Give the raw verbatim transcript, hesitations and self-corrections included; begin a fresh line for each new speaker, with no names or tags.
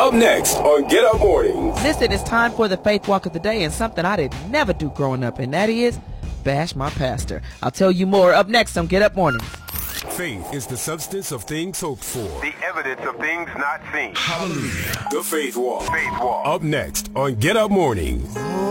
Up next on Get Up Mornings.
Listen, it's time for the Faith Walk of the Day and something I did never do growing up, and that is bash my pastor. I'll tell you more up next on Get Up Mornings.
Faith is the substance of things hoped for,
the evidence of things not seen.
Hallelujah. The Faith Walk.
Faith Walk.
Up next on Get Up Mornings.